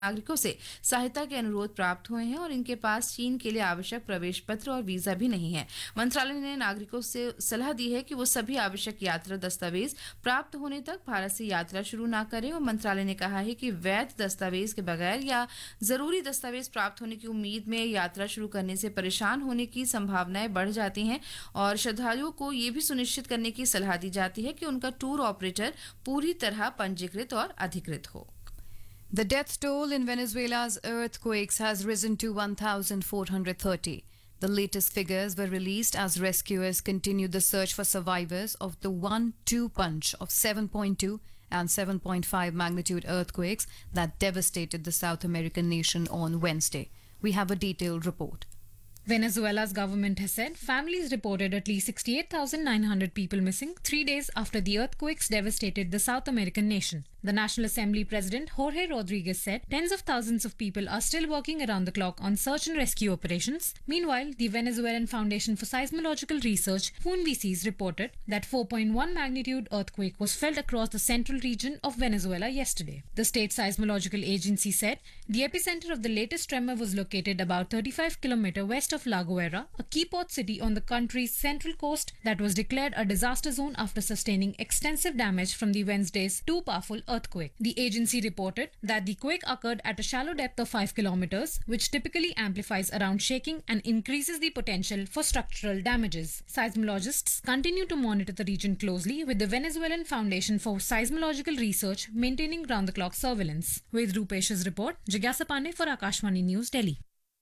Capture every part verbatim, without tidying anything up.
नागरिकों से सहायता के अनुरोध प्राप्त हुए हैं और इनके पास चीन के लिए आवश्यक प्रवेश पत्र और वीजा भी नहीं है। मंत्रालय ने नागरिकों से सलाह दी है कि वो सभी आवश्यक यात्रा दस्तावेज प्राप्त होने तक भारत से यात्रा शुरू ना करें और मंत्रालय ने कहा है कि वैध दस्तावेज के बगैर या जरूरी दस्तावेज प्राप्त होने की उम्मीद में यात्रा शुरू करने से परेशान होने की संभावनाएं बढ़ जाती हैं और श्रद्धालुओं को ये भी सुनिश्चित करने की सलाह दी जाती है कि उनका टूर ऑपरेटर पूरी तरह पंजीकृत और अधिकृत हो। The death toll in Venezuela's earthquakes has risen to one thousand four hundred thirty. The latest figures were released as rescuers continue the search for survivors of the one two punch of seven point two and seven point five magnitude earthquakes that devastated the South American nation on Wednesday. We have a detailed report. Venezuela's government has said families reported at least sixty-eight thousand nine hundred people missing three days after the earthquakes devastated the South American nation. The National Assembly President Jorge Rodriguez said tens of thousands of people are still working around the clock on search and rescue operations. Meanwhile, the Venezuelan Foundation for Seismological Research, FUNVISIS, reported that four point one magnitude earthquake was felt across the central region of Venezuela yesterday. The state seismological agency said the epicenter of the latest tremor was located about thirty-five kilometers west of La Guaira, a key port city on the country's central coast that was declared a disaster zone after sustaining extensive damage from the Wednesday's too powerful earthquake. The agency reported that the quake occurred at a shallow depth of five kilometers, which typically amplifies around shaking and increases the potential for structural damages. Seismologists continue to monitor the region closely, with the Venezuelan Foundation for Seismological Research maintaining round-the-clock surveillance. With Rupesh's report, Jigyasa Pandey for Akashvani News, Delhi.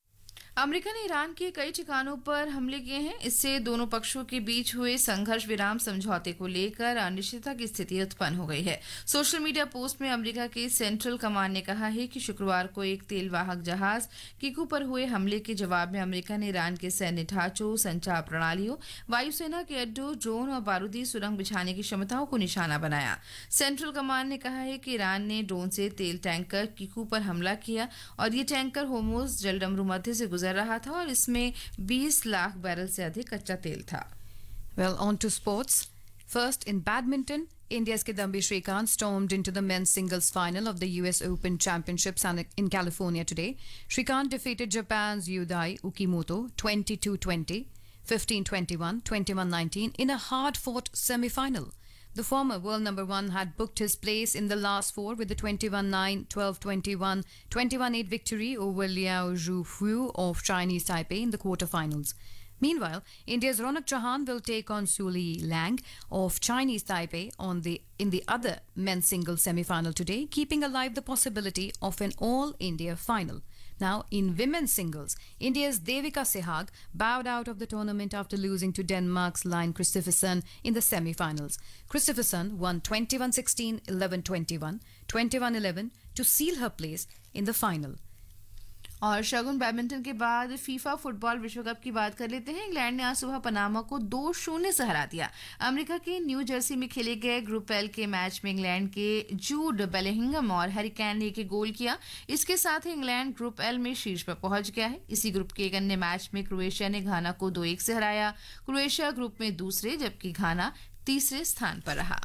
America ने Iran के कई ठिकानों पर हमले किए हैं। इससे दोनों पक्षों के बीच हुए संघर्ष विराम समझौते को लेकर अनिश्चितता की स्थिति उत्पन्न हो गई है। सोशल मीडिया पोस्ट में अमेरिका के सेंट्रल कमांड ने कहा है कि शुक्रवार को एक तेल वाहक जहाज किकू पर हुए हमले के जवाब में अमेरिका ने ईरान के सैन्य ढांचों, संचार प्रणालियों, वायुसेना के अड्डों, ड्रोन और बारूदी सुरंग बिछाने की क्षमताओं को निशाना बनाया। सेंट्रल कमांड ने कहा है कि ईरान ने ड्रोन से तेल टैंकर किकू पर हमला किया और ये टैंकर होर्मुज जलडमरू मध्य से गुजर रहा था और इसमें बीस लाख बैरल से अधिक कच्चा तेल था। Well, on to sports. First, in badminton, India's Kidambi Shrikant stormed into the men's singles final of the U S Open Championships in California today. Shrikant defeated Japan's Yudai Ukimoto twenty-two twenty, fifteen twenty-one, twenty-one nineteen in a hard-fought semi-final. The former world number one had booked his place in the last four with the twenty-one nine, twelve twenty-one, twenty-one eight victory over Liao Zhufu of Chinese Taipei in the quarterfinals. Meanwhile, India's Ronak Chauhan will take on Suli Lang of Chinese Taipei on the in the other men's singles semi-final today, keeping alive the possibility of an all-India final. Now, in women's singles, India's Devika Sehag bowed out of the tournament after losing to Denmark's Line Kristoffersen in the semi-finals. Kristoffersen won twenty-one sixteen, eleven twenty-one, twenty-one eleven to seal her place in the final. और शगुन badminton के बाद FIFA football विश्व cup की बात कर लेते हैं। England ने आज सुबह पनामा को दो शून्य से हरा दिया। अमेरिका के न्यू जर्सी में खेले गए ग्रुप एल के मैच में इंग्लैंड के जूड बेलिंघम और हैरी केन ने एक गोल किया। इसके साथ ही इंग्लैंड ग्रुप एल में शीर्ष पर पहुंच गया है। इसी ग्रुप के एक अन्य मैच में क्रोएशिया ने घाना को दो एक से हराया। क्रोएशिया ग्रुप में दूसरे जबकि घाना तीसरे स्थान पर रहा।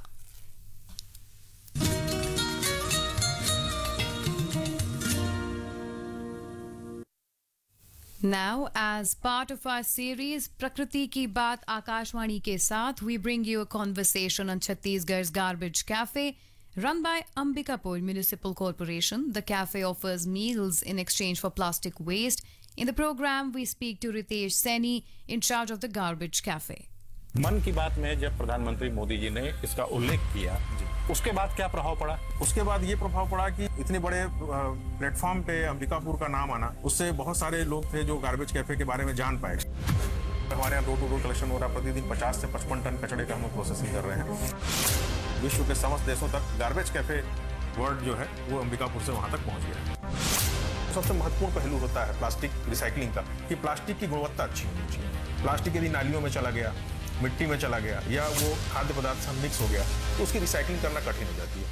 Now, as part of our series Prakriti Ki Baat Akashwani ke saath, we bring you a conversation on Chhattisgarh's Garbage Cafe. Run by Ambikapur Municipal Corporation, the cafe offers meals in exchange for plastic waste. In the program, we speak to Ritesh Seni, in charge of the Garbage Cafe. मन की बात में जब प्रधानमंत्री मोदी जी ने इसका उल्लेख किया, उसके बाद क्या प्रभाव पड़ा? उसके बाद ये प्रभाव पड़ा कि इतने बड़े प्लेटफॉर्म पे अंबिकापुर का नाम आना, उससे बहुत सारे लोग थे जो गार्बेज कैफे के बारे में जान पाए। हमारे यहाँ डोर टू डोर कलेक्शन हो रहा है, प्रतिदिन पचास से पचपन टन कचड़े का हम प्रोसेसिंग कर रहे हैं। विश्व के समस्त देशों तक गार्बेज कैफे वर्ल्ड जो है वो अंबिकापुर से वहाँ तक पहुँच गया। सबसे महत्वपूर्ण पहलू होता है प्लास्टिक रिसाइकलिंग का, कि प्लास्टिक की गुणवत्ता अच्छी होनी चाहिए। प्लास्टिक यदि नालियों में चला गया, मिट्टी में चला गया या वो खाद्य पदार्थ से मिक्स हो गया तो उसकी रिसाइकलिंग करना कठिन हो जाती है।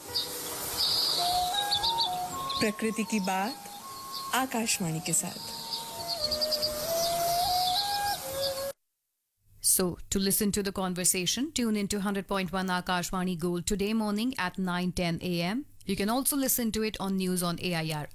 प्रकृति की बात आकाशवाणी के साथ। So, to listen to the conversation, tune into one hundred point one Akashvani Gold today morning at nine ten a m. You can also listen to it on News on A I R